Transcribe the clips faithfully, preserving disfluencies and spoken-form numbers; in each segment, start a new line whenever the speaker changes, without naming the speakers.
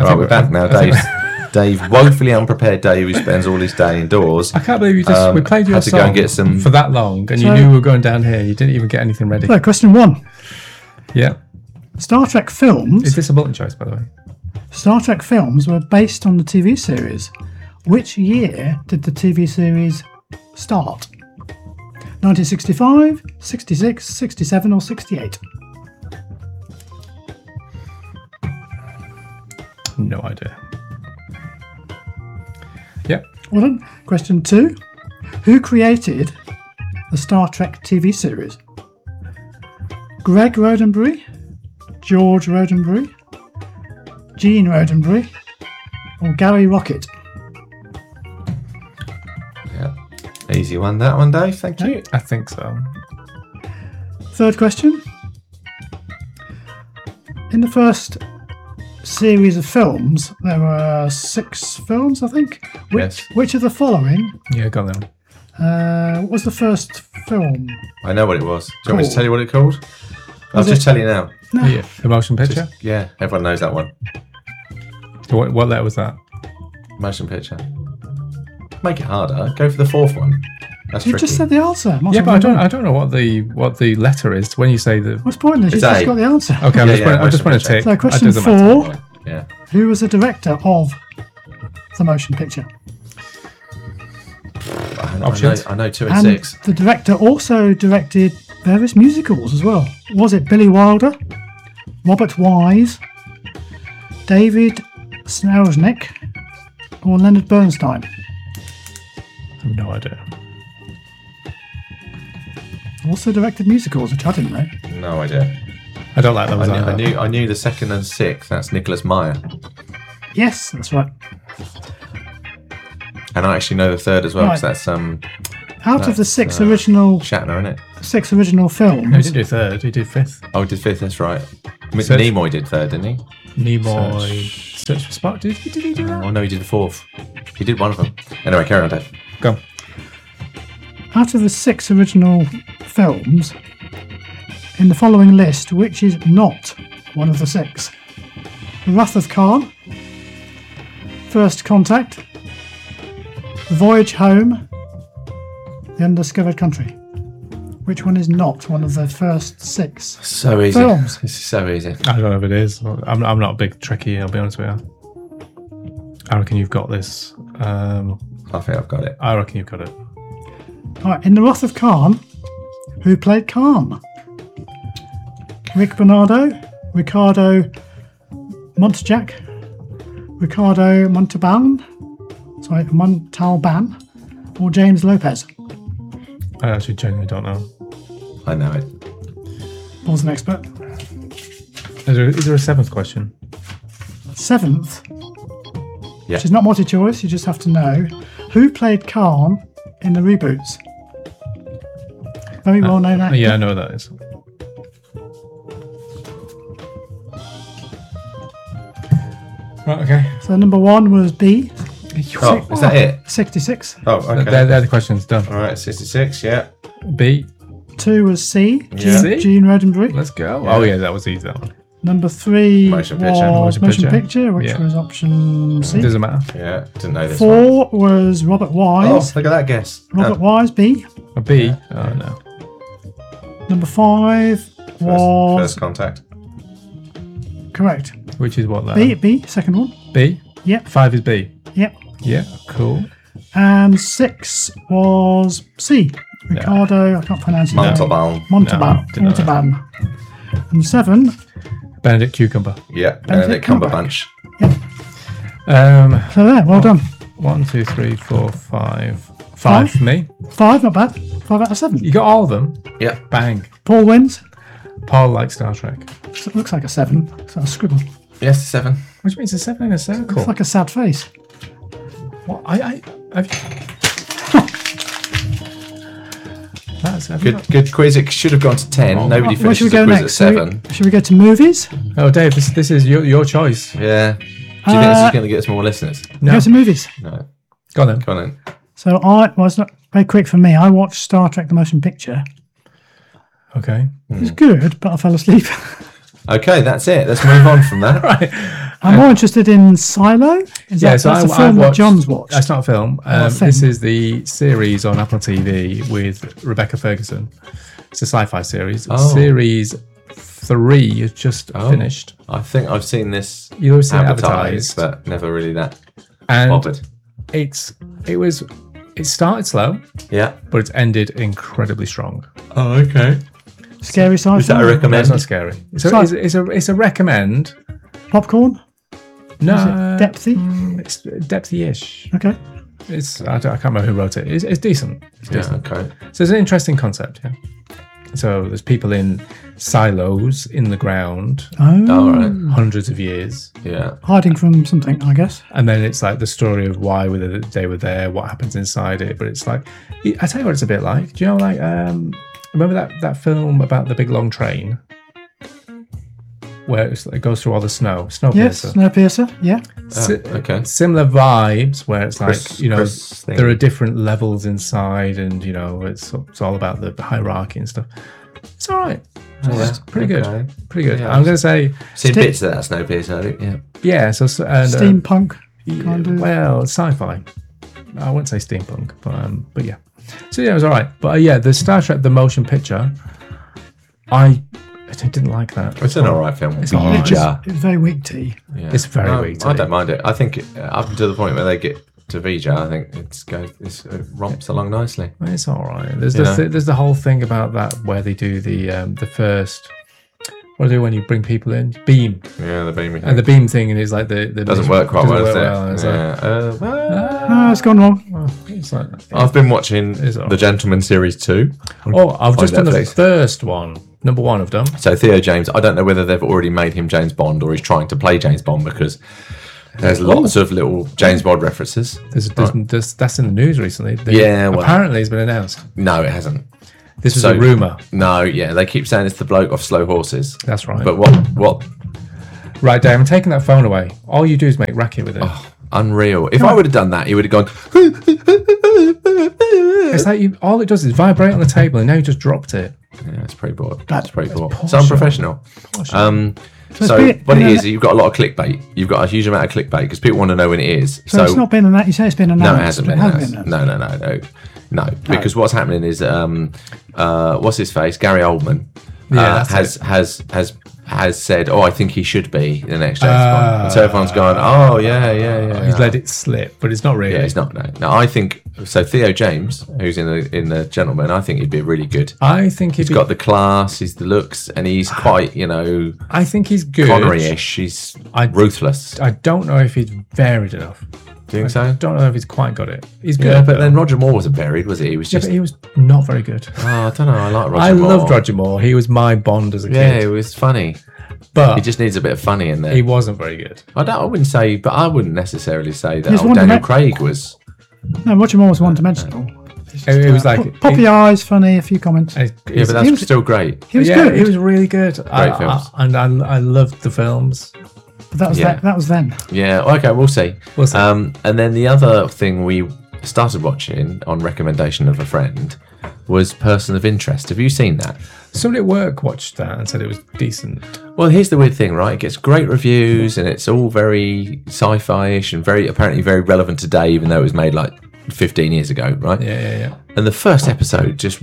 Right, we're back now, Dave. Dave, woefully unprepared Dave, who spends all his day indoors.
I can't believe you just
Um,
we played your
had to
song
go and get some-
for that long, and
So-
you knew we were going down here. You didn't even get anything ready.
So, question one.
Yeah.
Star Trek films.
Is this a multi choice, by the way?
Star Trek films were based on the T V series. Which year did the T V series start? nineteen sixty-five, sixty-six, sixty-seven, or sixty-eight?
No idea. Yep.
Well done. Question two. Who created the Star Trek T V series? Greg Roddenberry, George Roddenberry, Gene Roddenberry, or Gary Rocket?
Yeah. Easy one, that one, Dave. Thank you.
I think so.
Third question. In the first series of films, there were six films, I think. Which,
Yes.
which of the following
Yeah, go on then.
uh, what was the first film?
I know what it was. Do you want me to
Cool.
tell you what it called? I'll
Was
just
it-
tell you now.
Yeah. The motion picture?
Yeah, everyone knows that one.
What, what letter was that?
Motion picture. Make it harder. Go for the fourth one. That's
You
tricky.
just said the answer. Must
Yeah,
have
but I
been
don't
done.
I don't know what the what the letter is when you say the.
What's pointless? You
It's
just
A.
got the answer.
Okay, I'm
Yeah,
just
yeah,
putting, I'm just
motion
putting a tick.
So
That
question
doesn't matter.
four.
Yeah.
Who was the director of the motion picture?
I, I,
Options?
know, I know two and,
And
six.
the director also directed various musicals as well. Was it Billy Wilder, Robert Wise, David Selznick, or Leonard Bernstein?
I have no idea.
Also directed musicals, which I didn't know.
No idea.
I don't like those
I knew,
either.
I knew I knew the second and sixth. That's Nicholas Meyer.
Yes, that's right.
And I actually know the third as well because
Right.
that's um
Out of the
That's,
six
uh,
original
Shatner, isn't it?
six original
No, he
films,
didn't do third. He did fifth.
Oh, he did fifth. That's right. Mister
Fifth.
Nimoy did third, didn't he?
Nimoy. Search for Spock. Did he, did he do that?
Oh no, he did the fourth. He did one of them. Anyway, carry on, Dave.
Go.
out of the six original films, in the following list, which is not one of the six? The Wrath of Khan, First Contact, The Voyage Home, The Undiscovered Country. Which one is not one of the first six?
So easy.
Films.
This is so easy.
I don't know if it is. I'm, I'm not a big Trekkie, I'll be honest with you. I reckon you've got this. Um,
I think I've got it.
I reckon you've got it.
All right, in The Wrath of Khan, who played Khan? Rick Bernardo, Ricardo Montajac, Ricardo Montalban, sorry, Montalban, or James Lopez?
I actually genuinely don't know.
I know it.
Paul's an expert.
Is there, is there a seventh question?
Seventh,
Yeah.
which is not multi-choice, you just have to know, who played Khan in the reboots? Very well known actor.
Yeah, I know what that is. Right, okay.
So number one was B,
Oh, is that it?
sixty-six.
Oh, okay.
They're, they're the questions done.
All right, sixty-six. Yeah.
B.
Two was C, Gene,
Yeah.
C?
Gene Roddenberry.
Let's go. Oh, yeah, that was easy, that one.
Number three
Motion
was
picture.
motion,
Motion
picture,
picture.
which
Yeah.
was option C.
Doesn't matter.
Yeah. Didn't know this one.
Four was Robert
Oh,
Wise.
look at that guess.
Robert
Oh,
Wise, B.
A B? Oh, no.
Number five
first,
was
first contact.
correct.
Which is what that?
B, B, second one.
B?
Yep,
Five is B.
yep.
Yeah, cool.
And six was C. Ricardo, I can't pronounce it.
Montalban.
Montalban.
No, didn't know that.
Montalban. And seven,
Benedict Cucumber.
Yeah. Benedict Cumberbatch.
Um,
so there, well done.
one, two, three, four, five. Five
Five?
for me.
Five, not bad. Five out of seven.
You got all of them?
Yeah.
Bang.
Paul wins.
Paul likes Star Trek.
So it looks like a seven. So a scribble.
Yes, seven.
Which means a seven in a circle.
It's like a sad face.
What? I, I, I've... That's, have you
Good,
got-
good quiz. It should have gone to ten.
Oh.
Nobody
Where should we
finishes a
go
quiz
next?
at
Should
seven.
we, should we go to movies?
Oh, Dave, this, this is your, your choice.
Yeah. Do you think this
Uh,
is going to get us more listeners?
No.
Go to movies.
No.
Go on then.
Go on then.
So I well, it's not very quick for me. I watched Star Trek: The Motion Picture.
Okay.
It was good, but I fell asleep.
Okay, that's it. Let's move on from that.
Right.
I'm more interested in Silo. Is
Yeah,
that,
so
that's
I,
a film
I
that
watched,
John's watched.
That's not a film.
Oh, a
Um,
thing.
this is the series on Apple T V with Rebecca Ferguson. It's a sci-fi series.
Oh.
Series three is just
Oh.
finished.
I think I've seen this
You've always seen it
advertised,
advertised,
but never really that
and
bothered.
it's it was it started slow,
Yeah.
but it's ended incredibly strong.
Oh, okay.
Scary sci-fi.
Is that a
No,
recommend?
it's not scary. It's a,
It's like-
it's, a, it's a it's a recommend.
Popcorn.
No,
Is it depthy?
mm, it's depthy-ish.
Okay.
It's I, don't, I can't remember who wrote it. It's, it's decent. It's
Yeah,
decent.
okay.
So it's an interesting concept. Yeah. So there's people in silos in the ground,
Oh.
All right.
hundreds of years,
Yeah.
Hiding from something, I guess.
and then it's like the story of why whether they were there, what happens inside it. But it's like I tell you what, it's a bit like. Do you know like um, remember that that film about the big long train? Where it's, it goes through all the snow, Snowpiercer.
Yes, Snowpiercer. Yeah.
Si-
Oh, okay.
Similar vibes where it's like,
Chris-
you know,
Chris thing.
there are different levels inside and, you know, it's it's all about the hierarchy and stuff. It's all right.
Yeah,
It's pretty good.
okay.
Pretty good.
Yeah.
I'm going to say,
Seen
Stick-
bits of that Snowpiercer, I think. Yeah.
yeah, so, so and, uh,
Steampunk.
yeah,
kind of.
well, sci-fi. I wouldn't say steampunk, but um, but yeah. So yeah, it was all right. But uh, yeah, the Star Trek the motion picture, I I didn't like that.
It's an alright film.
It's all right.
Vija.
It's very weak tea.
Yeah.
It's very
No,
weak
I
to
don't
me.
mind it. I think uh, up to the point where they get to Vija, I think it's goes, it's, it romps along nicely.
It's all right. There's
You
the
know?
th- there's the whole thing about that where they do the um, the first. What do they do when you bring people in? Beam.
Yeah, the beaming
And the beam thing and it's like the, the
doesn't work quite well,
doesn't
does it?
work well, and it's like,
yeah. uh, well,
Ah, it's gone wrong.
well, it's like,
I've been watching
It's all
The Gentleman Series two.
oh, I've just
on
done the
Netflix.
first one. Number one, I've done.
So Theo James, I don't know whether they've already made him James Bond or he's trying to play James Bond because there's lots of little James Bond references.
There's, there's, there's, that's in the news recently. They-
Yeah, well-
apparently it's been announced.
No, it hasn't.
This is
So-
a rumor.
No, yeah, they keep saying it's the bloke off Slow Horses.
That's right.
But what what
right, Dave, I'm taking that phone away. All you do is make racket with it.
Oh. unreal. If I would have done that, he would have gone
It's like you, all it does is vibrate on the table, and now you just dropped it.
Yeah, it's pretty bored.
That's-
That's pretty
that's
poor.
poor
So unprofessional. Um,
it's
so
been-
what it
been
is,
a-
you've got a lot of clickbait. You've got a huge amount of clickbait because people want to know when it is.
So,
So,
it's not been announced. You say it's been
no,
announced.
it hasn't
but
been.
it
announced.
hasn't been announced.
No, no, no, no, no. Because what's happening is, um, uh, what's his face, Gary Oldman,
Yeah,
uh,
that's
has
it.
has has has said, "Oh, I think he should be the next James
Ah.
Bond." And so everyone's gone, "Oh, yeah, yeah, yeah."
He's
yeah.
let it slip, but it's not really.
Yeah, it's not. No, no. I think so. Theo James, who's in the in the Gentleman, I think he'd be really good.
I think he'd
He's
be,
got the class, he's the looks, and he's quite, you know,
I think he's good.
Connery-ish. He's
I-
ruthless.
I don't know if he's varied enough.
Do you think
I
so?
don't know if he's quite got it. He's good,
Yeah, but then Roger Moore wasn't buried, was he? He was
yeah,
just.
but he was not very good.
Oh, I don't know. I like Roger
I
Moore.
loved Roger Moore. He was my Bond as a
Yeah,
kid,
it was funny.
but
He just needs a bit of funny in there.
he wasn't very good.
I don't. I wouldn't say, but I wouldn't necessarily say that.
He's
Oh,
one
Daniel
dimen-
Craig was.
No, Roger Moore was one dimensional.
It, it was like
P- Poppy eyes, funny, a few comments.
He,
Yeah, but that's
he was-
still great.
He was
yeah,
good.
He was really good. I, I,
films.
and I, I loved the films.
but that was
yeah.
that, that was then.
Yeah. Okay, we'll see.
We'll see.
Um, and then the other thing we started watching on recommendation of a friend was Person of Interest. Have you seen that?
Somebody at work watched that and said it was decent.
Well, here's the weird thing, right? It gets great reviews and it's all very sci-fi-ish and very apparently very relevant today, even though it was made like fifteen years ago, right?
Yeah, yeah, yeah.
And the first episode just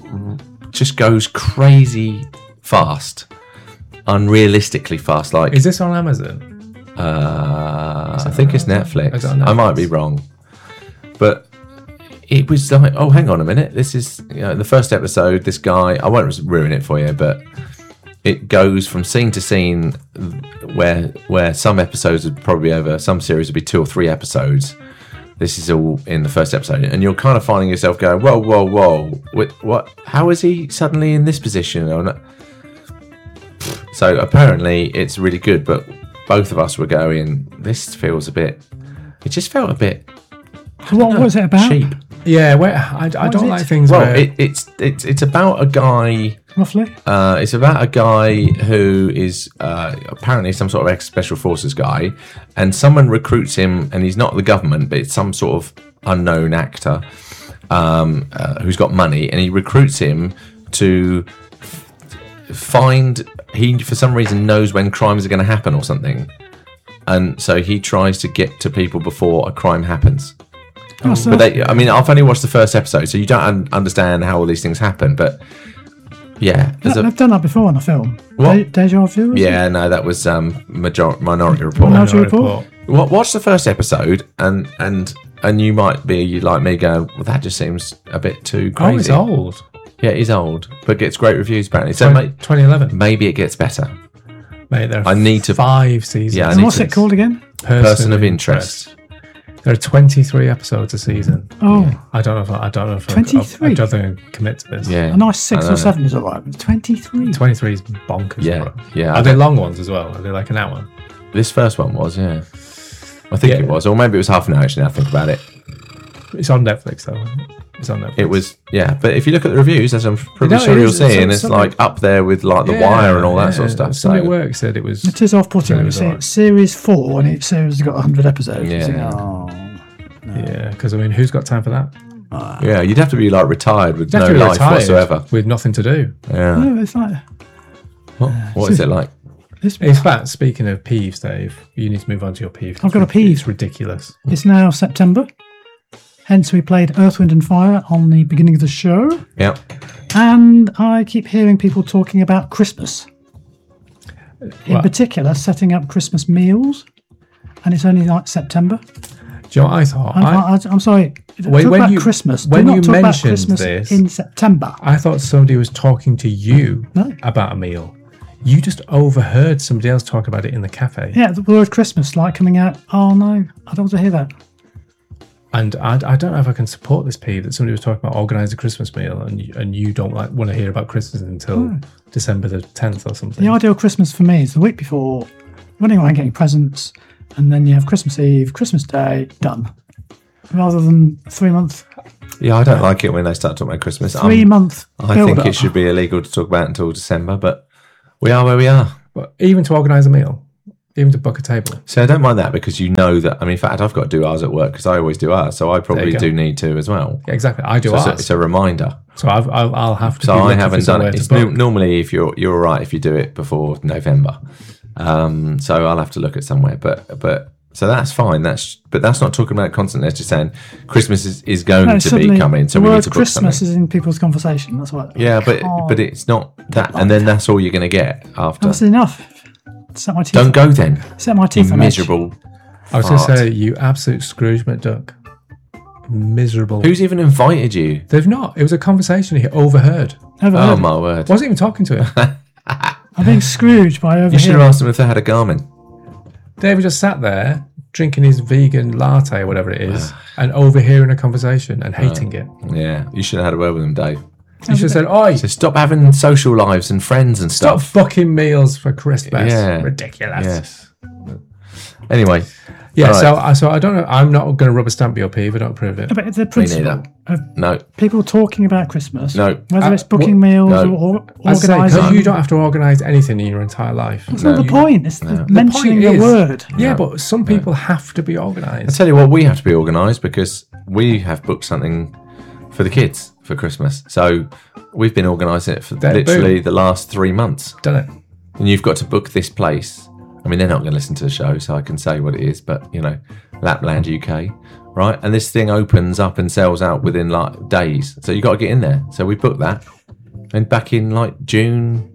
just goes crazy fast, unrealistically fast. Like
Is this on Amazon?
uh, I think it's Netflix.
Is it on
I might be
Netflix?
wrong, but it was like, oh, hang on a minute. This is you know, the first episode. This guy, I won't ruin it for you, but it goes from scene to scene, where where some episodes would probably over some series would be two or three episodes. This is all in the first episode, and you're kind of finding yourself going, whoa, whoa, whoa, what? what how is he suddenly in this position? Or not? So apparently it's really good, but both of us were going, this feels a bit. It just felt a bit
So what was it about?
cheap.
Yeah, where I, I
is
don't
it?
like things
Well,
where
it, it's it's it's about a guy.
Roughly?
Uh, it's about a guy who is uh, apparently some sort of ex-special forces guy, and someone recruits him, and he's not the government, but it's some sort of unknown actor um, uh, who's got money, and he recruits him to f- find. He for some reason knows when crimes are going to happen or something. and so he tries to get to people before a crime happens.
Oh, so
But they, I mean, I've only watched the first episode, so you don't un- understand how all these things happen. But yeah, there's
they've
a,
done that before on a film.
What?
De- Deja Vu? was it?
yeah, no, that was um, major- Minority Report.
Minority
Minority
Report.
Report.
Wa- Watch the first episode, and and and you might be like me, going, well, that just seems a bit too
Oh, it's
crazy.
old.
Yeah, it is old, but gets great reviews apparently. So
twenty,
may-
twenty eleven.
maybe it gets better.
Mate, there are
I need to-
five seasons.
Yeah, I
And
need
what's
to-
it called again?
Person of interest.
There are twenty-three episodes a season.
Oh,
I don't know if I, I don't know if I-
twenty-three?
I, I don't think I can commit to this.
Yeah,
a nice six
I know.
or seven is alright. But twenty-three.
twenty-three is bonkers.
Yeah,
bro.
yeah.
Are they long ones as well? Are they like an hour?
This first one was, yeah. I think
Yeah.
it was, or maybe it was half an hour. Actually, now I think about it.
It's on Netflix though. It's on Netflix.
It was, yeah. But if you look at the reviews, as I'm pretty
No, it
sure you'll
is.
see,
It's
and it's
something-
like up there with like The
Yeah,
Wire and all that sort of
yeah.
stuff.
Something
So,
Work said it was.
It is off-putting when you see
Very
it. Series four, and it says it's got one hundred episodes. You
Yeah.
think, oh.
Yeah, because I mean, who's got time for that?
yeah, you'd have to be like retired with
You have
no
to be
life
retired
whatsoever.
with nothing to do.
Yeah.
No, it's like
What, what is it like?
this.
In fact, speaking of peeves, Dave, you need to move on to your peeve.
I've got a peeve.
It's ridiculous.
It's now September. Hence, we played Earth, Wind and Fire on the beginning of the show.
Yeah.
And I keep hearing people talking about Christmas. In
Right.
particular, setting up Christmas meals. And it's only like September.
Do you know what I thought?
I'm,
I,
I, I'm sorry.
When-
talk
when
about
you-
Christmas.
when
Do not
you
talk about
mentioned
Christmas
this-
in September.
I thought somebody was talking to you
No.
about a meal. You just overheard somebody else talk about it in the cafe.
Yeah, the word Christmas, like coming out. Oh no, I don't want to hear that.
And I, I don't know if I can support this peeve that somebody was talking about organising a Christmas meal and you, and you don't like want to hear about Christmas until December the tenth or something.
The ideal Christmas for me is the week before, running around getting presents, and then you have Christmas Eve, Christmas Day, done. Rather than three month,
Yeah, I don't like it when they start talking about Christmas.
three
Um,
month.
I
build
think
up.
it should be illegal to talk about it until December, but we are where we are.
But even to organise a meal, even to book a table.
So I don't mind that because you know that. I mean, in fact, I've got to do ours at work because I always do ours, so I probably
go.
do need to as well.
Yeah, exactly. I do
So it's a,
ours.
it's a reminder.
So I've, I'll, I'll have to.
So
be
I
looking for
haven't done
somewhere
it.
to
It's
book.
no, normally if you're you're all right if you do it before November. Um, so I'll have to look at somewhere, but but so that's fine. That's but that's not talking about constantly. It's just saying Christmas is, is going
No,
to
suddenly
be coming, so
the
we
word
need to book
Christmas
something.
is in people's conversation. That's what.
Yeah, but
can't-
but it's not that, and then that's all you're going to get after.
That's enough. Set my teeth.
Don't go then,
Set my
you
teeth on edge.
miserable.
I was going to
fart.
say, you absolute Scrooge McDuck. Miserable.
Who's even invited you?
They've not. It was a conversation he overheard.
Overheard.
Oh my word!
Wasn't even talking to him.
I'm being Scrooged by
You should have
overhearing.
asked them if they had a Garmin.
David just sat there drinking his vegan latte or whatever it is and overhearing a conversation and hating it.
Yeah, you should have had a word with them, Dave.
You should have said, "Oi,
So stop having social lives and friends and
stop
stuff.
fucking meals for Christmas.
Yeah.
Ridiculous."
Yes. Anyway,
Yeah,
Right.
so I so I don't know. I'm not going to rubber stamp your peeve. I don't approve it.
But the principle
neither.
of
no,
people talking about Christmas,
No.
whether
Uh,
it's booking
wh-
meals
no.
or, or
I say because
organising.
you don't have to organise anything in your entire life.
That's not
No.
the point. It's the
The
mentioning
point
the
is-
word.
Yeah, but some people have to be
I
organised.
tell you what, we have to be organised because we have booked something for the kids for Christmas. So we've been organising it for
There,
literally
boom.
the last three months.
Done it.
And you've got to book this place. I mean, they're not going to listen to the show, so I can say what it is, but you know, Lapland U K, right? And this thing opens up and sells out within like days. So you got to get in there. So we booked that. And back in like June,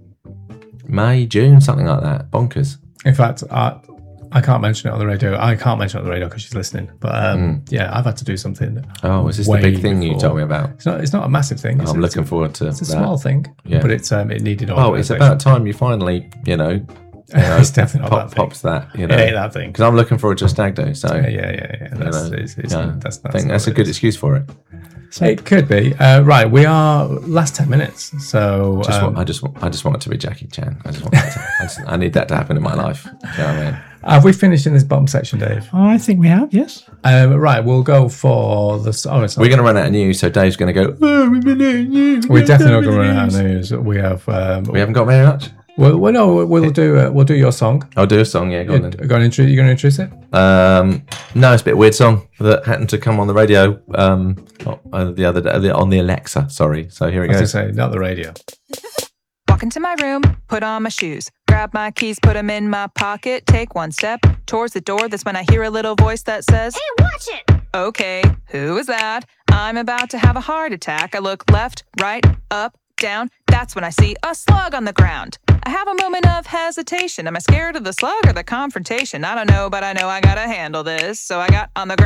May, June, something like that. Bonkers.
In fact, I, I can't mention it on the radio. I can't mention it on the radio because she's listening. But um, yeah, I've had to do something.
Oh, is this
way
the big thing you
before.
told me about?
It's not. It's not a massive thing. It's,
I'm
it's
looking forward to
It's a
that.
small thing,
Yeah.
but it's um, it needed.
Oh, it's
organisation.
about time you finally, you know, you know
It's definitely not
pop,
that thing.
pops that, you know.
It ain't that thing.
Because I'm looking forward to a stag do. So,
Yeah, yeah, yeah. yeah. That's,
know,
it's, it's,
yeah,
that's,
I
that's
think that's a
what it
good
is.
excuse for it.
It could be. Uh, right, we are last ten minutes. So
Just
um,
want, I just want, I just want it to be Jackie Chan. I just want that to, I, just, I need that to happen in my life. Do you know what I mean?
have we finished in this bottom section, Dave?
I think we have, yes.
Um, right, we'll go for the. Oh, it's not,
We're going to run out of news, so Dave's going to go. Oh, we've been out of news.
we're definitely not going to run out of news. We have. Um,
We haven't got very much.
well, well, no, we'll do. Uh, we'll do your song.
I'll do a song. Yeah, go on
You're
then.
going to introduce. You're going to introduce it.
Um, no, it's a bit weird song that happened to come on the radio um, uh, the other day on the Alexa. Sorry. So here it
I was
goes.
going to say, not the radio.
Walk into my room, put on my shoes, grab my keys, put them in my pocket, take one step towards the door. That's when I hear a little voice that says,
Hey, watch it!
okay, who is that? I'm about to have a heart attack. I look left, right, up, down. That's when I see a slug on the ground. I have a moment of hesitation. Am I scared of the slug or the confrontation? I don't know, but I know I gotta handle this. So I got on the ground.